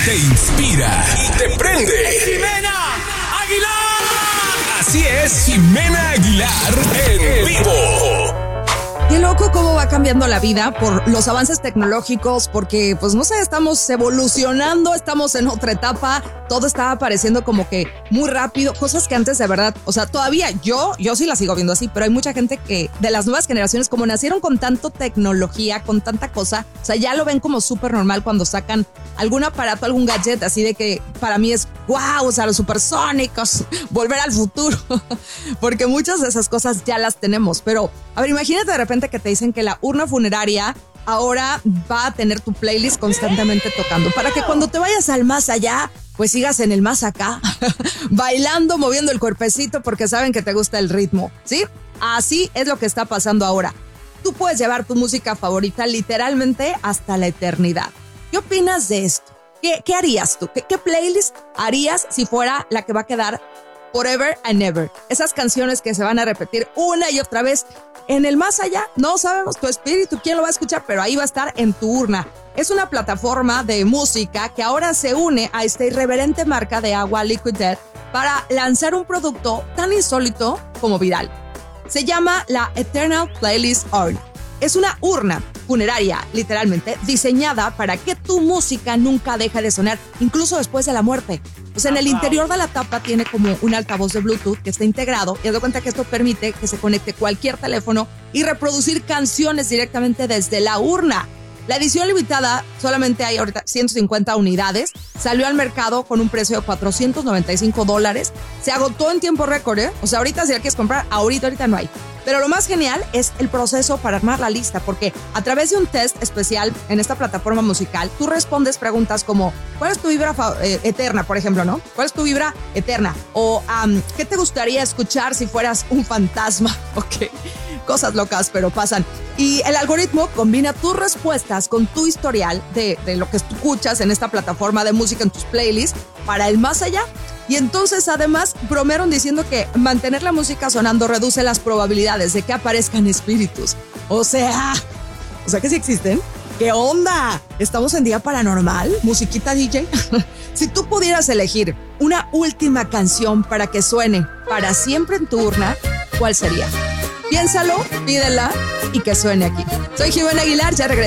te inspira y te prende. ¡Ximena Aguilar! Así es, Ximena Aguilar en vivo. Qué loco cómo va cambiando la vida por los avances tecnológicos, porque, pues no sé, estamos evolucionando, estamos en otra etapa, todo está apareciendo como que muy rápido, cosas que antes de verdad, o sea, todavía yo sí la sigo viendo así, pero hay mucha gente que de las nuevas generaciones, como nacieron con tanto tecnología, con tanta cosa, o sea, ya lo ven como súper normal cuando sacan algún aparato, algún gadget, así de que para mí es wow, o sea, los supersónicos, volver al futuro, porque muchas de esas cosas ya las tenemos, pero, a ver, imagínate de repente que te dicen que la urna funeraria ahora va a tener tu playlist constantemente tocando para que cuando te vayas al más allá, pues sigas en el más acá, bailando, moviendo el cuerpecito porque saben que te gusta el ritmo, ¿sí? Así es lo que está pasando ahora. Tú puedes llevar tu música favorita literalmente hasta la eternidad. ¿Qué opinas de esto? ¿Qué harías tú? ¿Qué playlist harías si fuera la que va a quedar forever and ever? Esas canciones que se van a repetir una y otra vez en el más allá. No sabemos tu espíritu, quién lo va a escuchar, pero ahí va a estar en tu urna. Es una plataforma de música que ahora se une a esta irreverente marca de agua Liquid Death para lanzar un producto tan insólito como viral. Se llama la Eternal Playlist Urn. Es una urna funeraria, literalmente, diseñada para que tu música nunca deje de sonar, incluso después de la muerte. O sea, en el interior de la tapa tiene como un altavoz de Bluetooth que está integrado y haz de cuenta que esto permite que se conecte cualquier teléfono y reproducir canciones directamente desde la urna. La edición limitada solamente hay ahorita 150 unidades. Salió al mercado con un precio de $495. Se agotó en tiempo récord, ¿eh? O sea, ahorita si la quieres comprar, ahorita no hay. Pero lo más genial es el proceso para armar la lista, porque a través de un test especial en esta plataforma musical, tú respondes preguntas como ¿cuál es tu vibra eterna, por ejemplo, ¿no? ¿Cuál es tu vibra eterna? O ¿qué te gustaría escuchar si fueras un fantasma? Ok, cosas locas, pero pasan. Y el algoritmo combina tus respuestas con tu historial de lo que escuchas en esta plataforma de música en tus playlists para el más allá. Y entonces además bromearon diciendo que mantener la música sonando reduce las probabilidades de que aparezcan espíritus. O sea que sí existen. ¿Qué onda? ¿Estamos en día paranormal? ¿Musiquita DJ? Si tú pudieras elegir una última canción para que suene para siempre en tu urna, ¿cuál sería? Piénsalo, pídela y que suene aquí. Soy Ximena Aguilar, ya regreso.